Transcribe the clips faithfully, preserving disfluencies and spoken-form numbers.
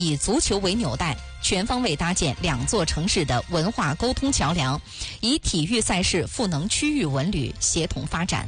以足球为纽带，全方位搭建两座城市的文化沟通桥梁，以体育赛事赋能区域文旅，协同发展。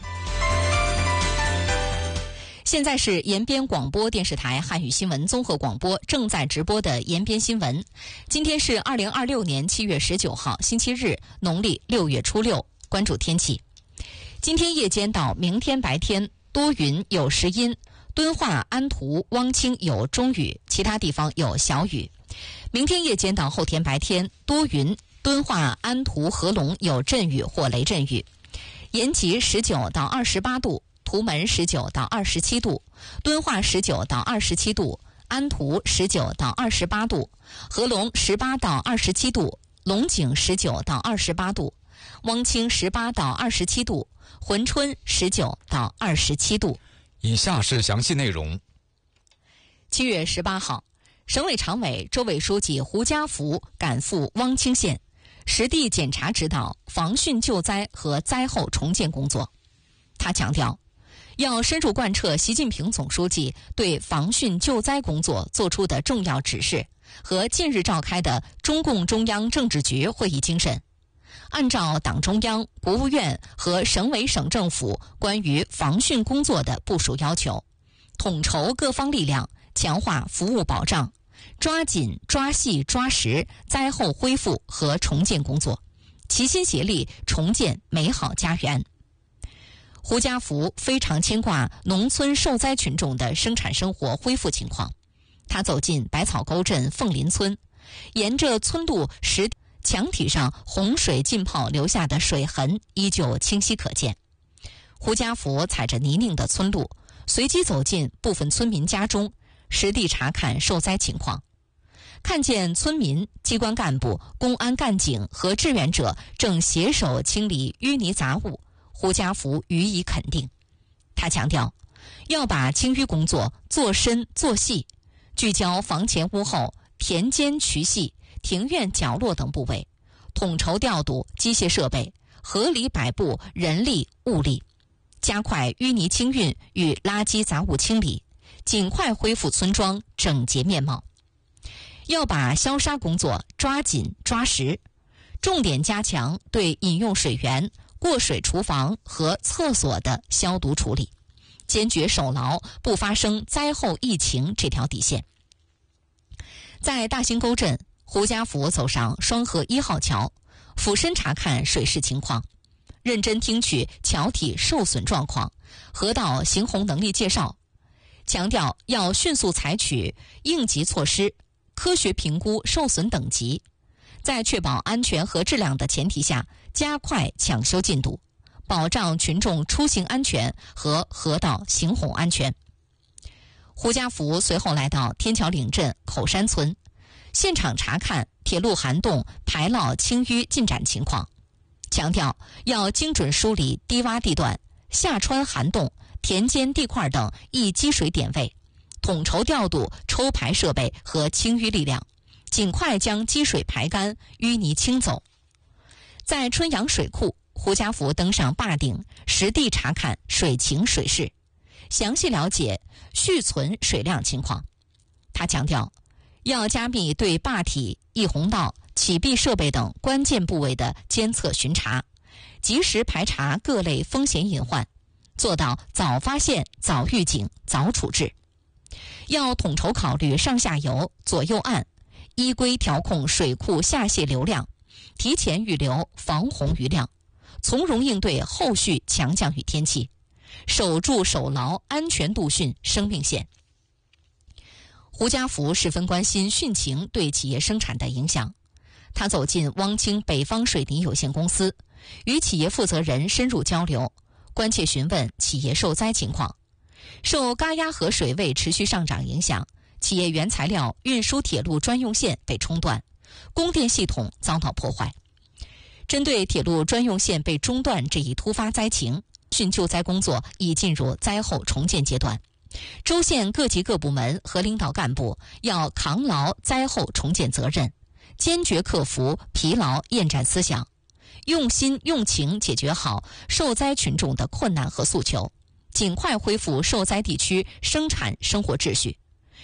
现在是延边广播电视台汉语新闻综合广播正在直播的延边新闻。今天是二零二六年七月十九号，星期日，农历六月初六。关注天气。今天夜间到明天白天多云有时阴，敦化、安图、汪清有中雨，其他地方有小雨。明天夜间到后天白天多云，敦化、安图、合龙有阵雨或雷阵雨。延吉十九到二十八度，图门十九到二十七度，敦化十九到二十七度，安图十九到二十八度，合龙十八到二十七度，龙井十九到二十八度，汪清十八到二十七度，珲春十九到二十七度。 以下是详细内容。 七月十八号，省委常委、州委书记胡家福赶赴汪清县，实地检查指导防汛救灾和灾后重建工作。他强调，要深入贯彻习近平总书记对防汛救灾工作作出的重要指示和近日召开的中共中央政治局会议精神，按照党中央、国务院和省委省政府关于防汛工作的部署要求，统筹各方力量，强化服务保障，抓紧、抓细、抓实灾后恢复和重建工作，齐心协力重建美好家园。胡家福非常牵挂农村受灾群众的生产生活恢复情况，他走进百草沟镇凤林村，沿着村路石墙体上洪水浸泡留下的水痕依旧清晰可见。胡家福踩着泥泞的村路，随机走进部分村民家中，实地查看受灾情况。看见村民、机关干部、公安干警和志愿者正携手清理淤泥杂物，胡家福予以肯定。他强调，要把清淤工作做深做细，聚焦房前屋后、田间渠隙、庭院角落等部位，统筹调度机械设备，合理摆布人力物力，加快淤泥清运与垃圾杂物清理，尽快恢复村庄整洁面貌。要把消杀工作抓紧抓实，重点加强对饮用水源、过水厨房和厕所的消毒处理，坚决守牢不发生灾后疫情这条底线。在大兴沟镇，胡家福走上双河一号桥，俯身查看水势情况，认真听取桥体受损状况、河道行洪能力介绍，强调要迅速采取应急措施，科学评估受损等级，在确保安全和质量的前提下，加快抢修进度，保障群众出行安全和河道行洪安全。胡家福随后来到天桥岭镇口山村，现场查看铁路涵洞排涝清淤进展情况，强调要精准梳理低洼地段、下穿涵洞、田间地块等易积水点位，统筹调度抽排设备和清淤力量，尽快将积水排干，淤泥清走。在春阳水库，胡家福登上坝顶，实地查看水情水势，详细了解蓄存水量情况。他强调，要加密对坝体、溢洪道、起闭设备等关键部位的监测巡查，及时排查各类风险隐患，做到早发现、早预警、早处置。要统筹考虑上下游、左右岸，依规调控水库下泄流量，提前预留防洪余量，从容应对后续强降雨天气，守住守牢安全度汛生命线。胡家福十分关心汛情对企业生产的影响，他走进汪清北方水泥有限公司，与企业负责人深入交流，关切询问企业受灾情况。受嘎压河水位持续上涨影响，企业原材料运输铁路专用线被冲断，供电系统遭到破坏。针对铁路专用线被中断这一突发灾情，汛救灾工作已进入灾后重建阶段。州县各级各部门和领导干部要扛牢灾后重建责任，坚决克服疲劳厌战思想，用心用情解决好受灾群众的困难和诉求，尽快恢复受灾地区生产生活秩序，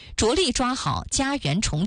着力抓好家园重建